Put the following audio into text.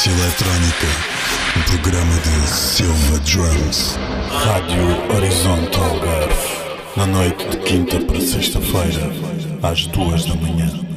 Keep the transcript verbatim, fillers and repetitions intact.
Frequência Eletrónica, um programa de Silva Drums. Rádio Horizonte Algarve, na noite de quinta para sexta-feira, às duas da manhã.